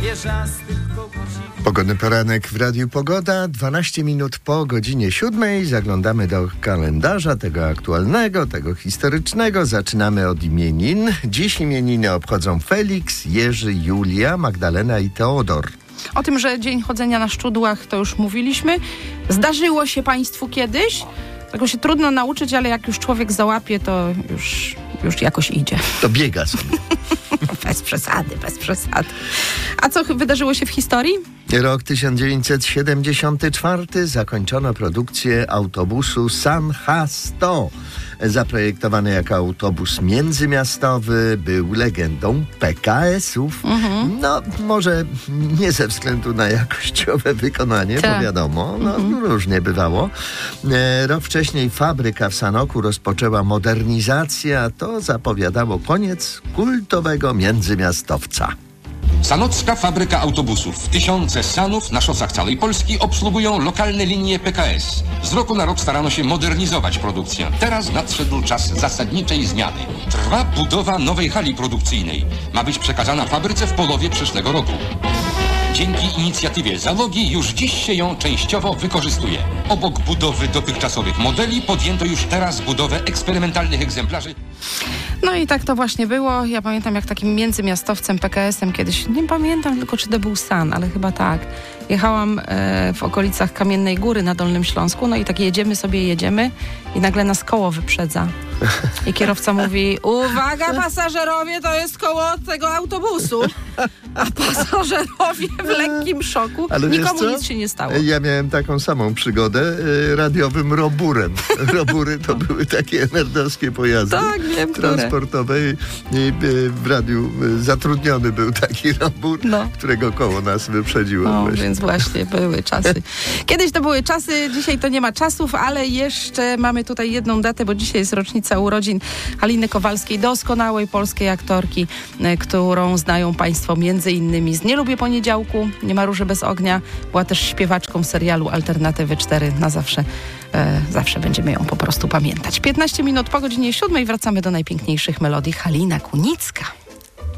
Pogodny poranek w Radiu Pogoda, 12 minut po godzinie 7. Zaglądamy do kalendarza, tego aktualnego, tego historycznego. Zaczynamy od imienin. Dziś imieniny obchodzą Feliks, Jerzy, Julia, Magdalena i Teodor. O tym, że dzień chodzenia na szczudłach, to już mówiliśmy. Zdarzyło się Państwu kiedyś? Tego się trudno nauczyć, ale jak już człowiek załapie, to już jakoś idzie. To biega sobie. Bez przesady, bez przesady. A co wydarzyło się w historii? Rok 1974 zakończono produkcję autobusu San-Ha-100. Zaprojektowany jako autobus międzymiastowy, był legendą PKS-ów. No, może nie ze względu na jakościowe wykonanie, bo wiadomo, różnie bywało. Rok wcześniej fabryka w Sanoku rozpoczęła modernizację, a to zapowiadało koniec kultowego międzymiastowca. Sanocka fabryka autobusów. Tysiące Sanów na szosach całej Polski obsługują lokalne linie PKS. Z roku na rok starano się modernizować produkcję. Teraz nadszedł czas zasadniczej zmiany. Trwa budowa nowej hali produkcyjnej. Ma być przekazana fabryce w połowie przyszłego roku. Dzięki inicjatywie załogi już dziś się ją częściowo wykorzystuje. Obok budowy dotychczasowych modeli podjęto już teraz budowę eksperymentalnych egzemplarzy. No i tak to właśnie było. Ja pamiętam, jak takim międzymiastowcem PKS-em kiedyś, nie pamiętam tylko, czy to był San, ale chyba tak. Jechałam w okolicach Kamiennej Góry na Dolnym Śląsku, no i tak jedziemy i nagle nas koło wyprzedza. I kierowca mówi: uwaga pasażerowie, to jest koło tego autobusu. A pasażerowie w lekkim szoku. Ale nikomu nic się nie stało. Ja miałem taką samą przygodę radiowym Roburem. Robury to były takie nerdowskie pojazdy transportowe i w radiu zatrudniony był taki Robur, którego koło nas wyprzedziło. Więc właśnie były czasy. Kiedyś to były czasy, dzisiaj to nie ma czasów, ale jeszcze mamy tutaj jedną datę, bo dzisiaj jest rocznica urodzin Haliny Kowalskiej, doskonałej polskiej aktorki, którą znają Państwo między innymi z Nie lubię poniedziałku, Nie ma róży bez ognia. Była też śpiewaczką serialu Alternatywy 4. Na zawsze, zawsze będziemy ją po prostu pamiętać. 15 minut po godzinie 7 wracamy do najpiękniejszych melodii. Halina Kunicka.